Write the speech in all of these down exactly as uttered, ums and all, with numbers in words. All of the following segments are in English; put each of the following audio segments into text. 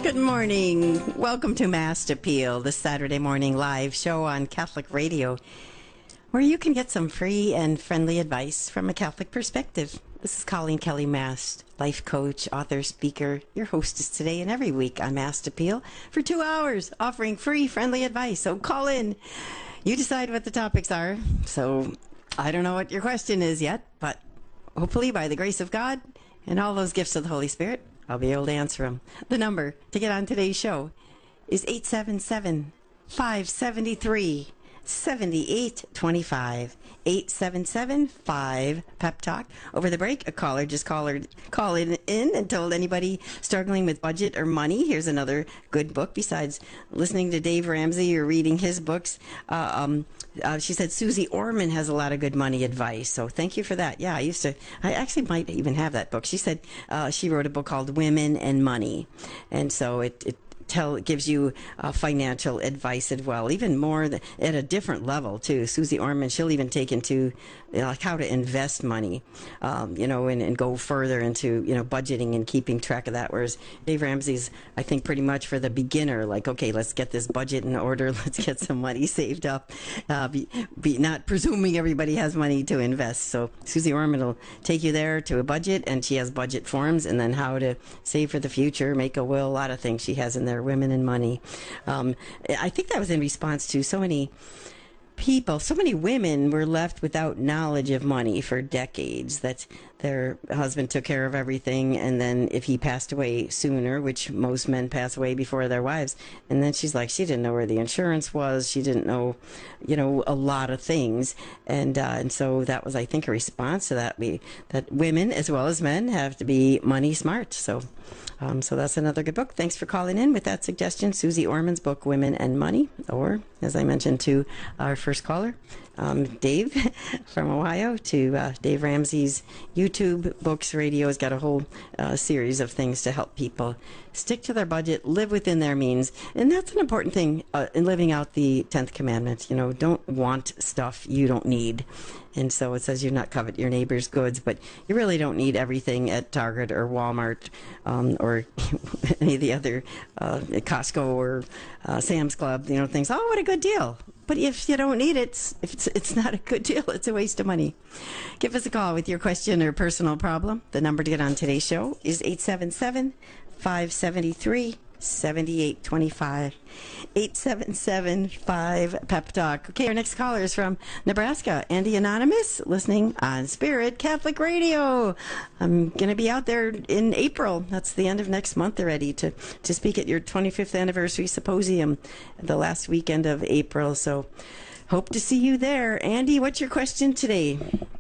Good morning. Welcome to Mass Appeal, the Saturday morning live show on Catholic Radio, where you can get some free and friendly advice from a Catholic perspective. This is Colleen Kelly Mast, life coach, author, speaker, your hostess today and every week on Mass Appeal for two hours, offering free, friendly advice. So call in. You decide what the topics are. So I don't know what your question is yet, but hopefully by the grace of God and all those gifts of the Holy Spirit, I'll be able to answer them. The number to get on today's show is eight seven seven, five seven three, seven eight two five. eight seven seven, five, Pep Talk. Over the break, a caller just called, called in and told anybody struggling with budget or money, here's another good book besides listening to Dave Ramsey or reading his books. Uh, um, uh, she said Susie Orman has a lot of good money advice, so thank you for that. Yeah, I used to, I actually might even have that book. She said uh, she wrote a book called Women and Money, and so it, it Tell, it gives you uh, financial advice as well, even more th- at a different level too. Susie Orman, she'll even take into you know, like how to invest money, um, you know, and, and go further into you know budgeting and keeping track of that. Whereas Dave Ramsey's, I think, pretty much for the beginner, like okay, let's get this budget in order, let's get some money saved up, uh, be, be not presuming everybody has money to invest. So Susie Orman will take you there to a budget, and she has budget forms, and then how to save for the future, make a will, a lot of things she has in there. Women and Money. Um, I think that was in response to so many people, so many women were left without knowledge of money for decades, that their husband took care of everything, and then if he passed away sooner, which most men pass away before their wives, and then she's like, she didn't know where the insurance was, she didn't know, you know, a lot of things, and uh, and so that was, I think, a response to that. We that women as well as men have to be money smart. So. Um, so that's another good book. Thanks for calling in with that suggestion. Susie Orman's book, Women and Money, or, as I mentioned to our first caller, um, Dave from Ohio, to uh, Dave Ramsey's YouTube, books, radio. Has got a whole uh, series of things to help people stick to their budget, live within their means. And that's an important thing uh, in living out the tenth commandment. You know, don't want stuff you don't need. And so it says you not covet your neighbor's goods, but you really don't need everything at Target or Walmart um, or any of the other uh, Costco or uh, Sam's Club, you know, things. Oh, what a good deal. But if you don't need it, if it's, it's not a good deal, it's a waste of money. Give us a call with your question or personal problem. The number to get on today's show is eight seven seven, five seven three, seven eight two five. eight seven seven, five, Pep Talk. Okay, our next caller is from Nebraska. Andy Anonymous, listening on Spirit Catholic Radio. I'm going to be out there in April. That's the end of next month already, to, to speak at your twenty-fifth anniversary symposium the last weekend of April. So hope to see you there. Andy, what's your question today?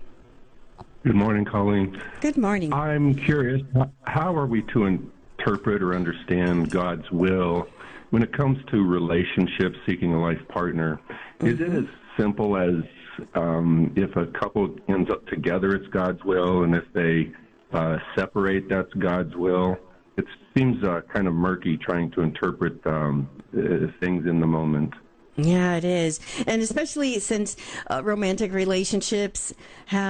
Good morning, Colleen. Good morning. I'm curious, how are we to interpret or understand God's will when it comes to relationships, seeking a life partner? Is mm-hmm. it as simple as um, if a couple ends up together, it's God's will, and if they uh, separate, that's God's will? It seems uh, kind of murky trying to interpret um, uh, things in the moment. Yeah, it is. And especially since uh, romantic relationships have